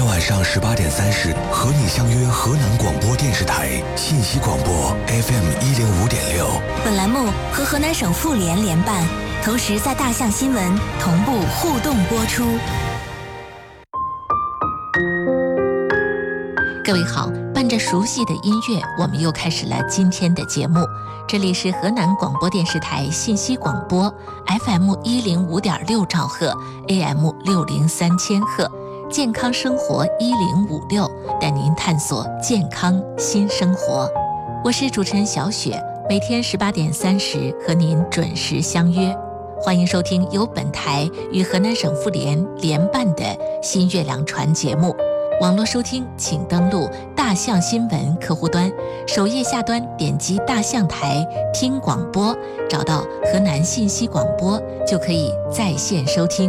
晚上18点30和你相约河南广播电视台信息广播 FM105.6。 本栏目和河南省妇联联办，同时在大象新闻同步互动播出。 各位好，伴着熟悉的音乐，我们又开始了今天的节目。这里是河南广播电视台信息广播 FM105.6 兆赫 AM603 千赫，健康生活1056，带您探索健康新生活。我是主持人小雪，每天18点30和您准时相约。欢迎收听由本台与河南省妇联联办的新月亮传节目。网络收听请登录大象新闻客户端，首页下端点击大象台听广播，找到河南信息广播就可以在线收听。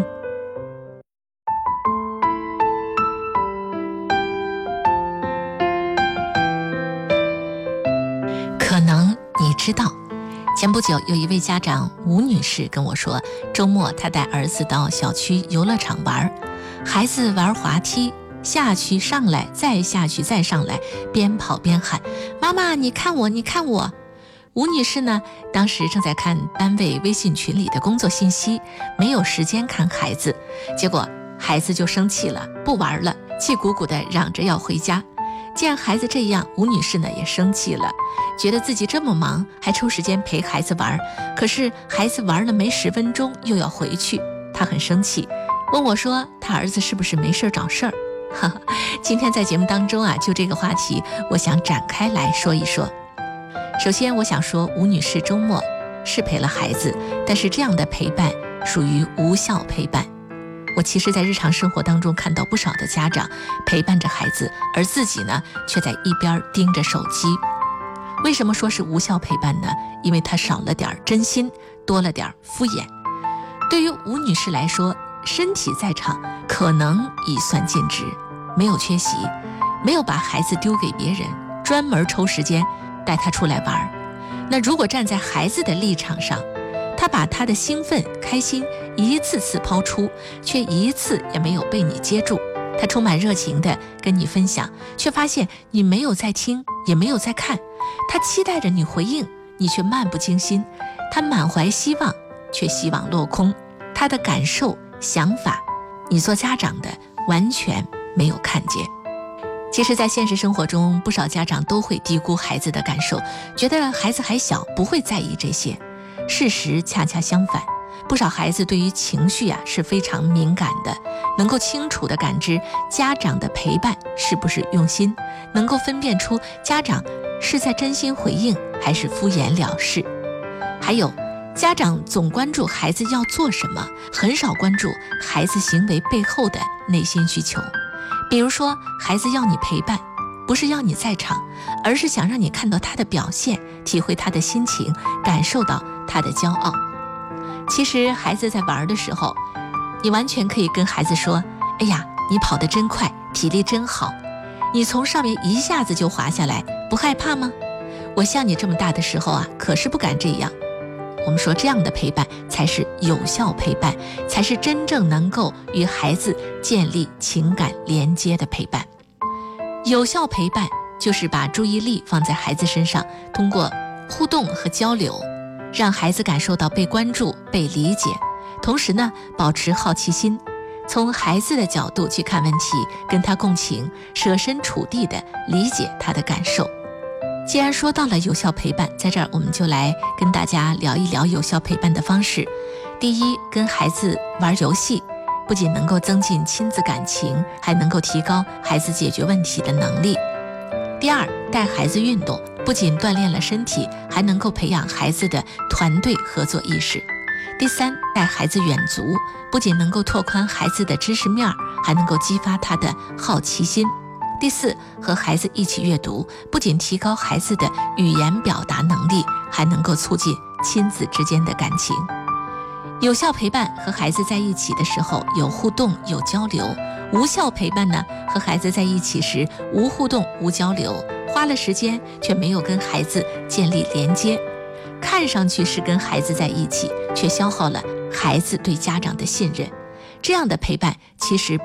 可能你知道，前不久有一位家长吴女士跟我说，周末她带儿子到小区游乐场玩，孩子玩滑梯，下去上来再下去再上来，边跑边喊，妈妈你看我你看我。吴女士呢，当时正在看单位微信群里的工作信息，没有时间看孩子，结果孩子就生气了，不玩了，气鼓鼓的嚷着要回家。见孩子这样，吴女士呢也生气了，觉得自己这么忙还抽时间陪孩子玩，可是孩子玩了没10分钟又要回去，她很生气，问我说她儿子是不是没事找事儿。今天在节目当中就这个话题我想展开来说一说。首先我想说，吴女士周末是陪了孩子，但是这样的陪伴属于无效陪伴。我其实在日常生活当中看到不少的家长陪伴着孩子，而自己呢却在一边盯着手机。为什么说是无效陪伴呢？因为它少了点真心，多了点敷衍。对于吴女士来说，身体在场可能已算尽职，没有缺席，没有把孩子丢给别人，专门抽时间带他出来玩。那如果站在孩子的立场上，他把他的兴奋开心一次次抛出，却一次也没有被你接住，他充满热情地跟你分享，却发现你没有在听也没有在看，他期待着你回应，你却漫不经心，他满怀希望却希望落空，他的感受想法，你做家长的完全没有看见。其实在现实生活中，不少家长都会低估孩子的感受，觉得孩子还小，不会在意这些。事实恰恰相反，不少孩子对于情绪是非常敏感的，能够清楚地感知家长的陪伴是不是用心，能够分辨出家长是在真心回应还是敷衍了事。还有家长总关注孩子要做什么，很少关注孩子行为背后的内心需求。比如说，孩子要你陪伴，不是要你在场，而是想让你看到他的表现，体会他的心情，感受到他的骄傲。其实孩子在玩的时候，你完全可以跟孩子说，哎呀，你跑得真快，体力真好，你从上面一下子就滑下来，不害怕吗？我像你这么大的时候可是不敢这样。我们说这样的陪伴才是有效陪伴，才是真正能够与孩子建立情感连接的陪伴。有效陪伴就是把注意力放在孩子身上，通过互动和交流，让孩子感受到被关注、被理解，同时呢，保持好奇心，从孩子的角度去看问题，跟他共情，设身处地地理解他的感受。既然说到了有效陪伴，在这儿我们就来跟大家聊一聊有效陪伴的方式。第一，跟孩子玩游戏，不仅能够增进亲子感情，还能够提高孩子解决问题的能力。第二，带孩子运动，不仅锻炼了身体，还能够培养孩子的团队合作意识。第三，带孩子远足，不仅能够拓宽孩子的知识面，还能够激发他的好奇心。第四，和孩子一起阅读，不仅提高孩子的语言表达能力，还能够促进亲子之间的感情。有效陪伴和孩子在一起的时候有互动有交流，无效陪伴呢，和孩子在一起时无互动无交流，花了时间却没有跟孩子建立连接，看上去是跟孩子在一起，却消耗了孩子对家长的信任。这样的陪伴其实